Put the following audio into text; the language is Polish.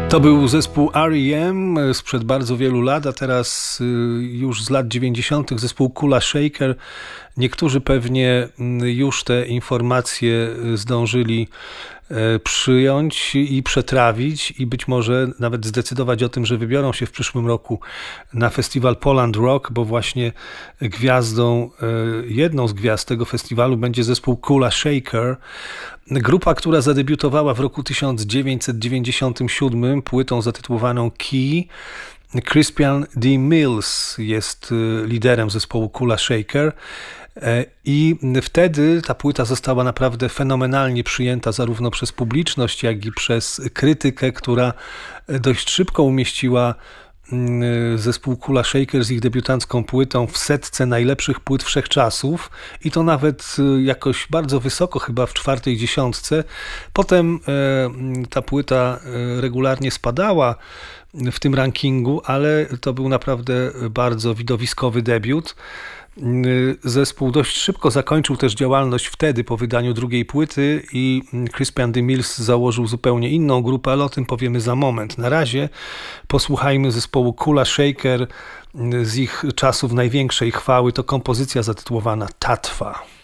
To był zespół R.E.M. sprzed bardzo wielu lat, a teraz już z lat 90. zespół Kula Shaker. Niektórzy pewnie już te informacje zdążyli przyjąć i przetrawić i być może nawet zdecydować o tym, że wybiorą się w przyszłym roku na festiwal Poland Rock, bo właśnie jedną z gwiazd tego festiwalu będzie zespół Kula Shaker. Grupa, która zadebiutowała w roku 1997 płytą zatytułowaną Key. Crispian D. Mills jest liderem zespołu Kula Shaker i wtedy ta płyta została naprawdę fenomenalnie przyjęta zarówno przez publiczność, jak i przez krytykę, która dość szybko umieściła zespół Kula Shaker z ich debiutancką płytą w setce najlepszych płyt wszechczasów i to nawet jakoś bardzo wysoko, chyba w 4. dziesiątce. Potem ta płyta regularnie spadała w tym rankingu, ale to był naprawdę bardzo widowiskowy debiut. Zespół dość szybko zakończył też działalność wtedy po wydaniu drugiej płyty i Crispian D. Mills założył zupełnie inną grupę, ale o tym powiemy za moment. Na razie posłuchajmy zespołu Kula Shaker z ich czasów największej chwały. To kompozycja zatytułowana Tatwa.